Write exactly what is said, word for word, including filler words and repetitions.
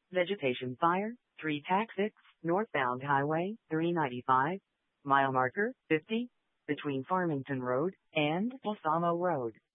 Vegetation fire, three tac six, northbound Highway three ninety-five, mile marker fifty, between Farmington Road and Balsamo Road.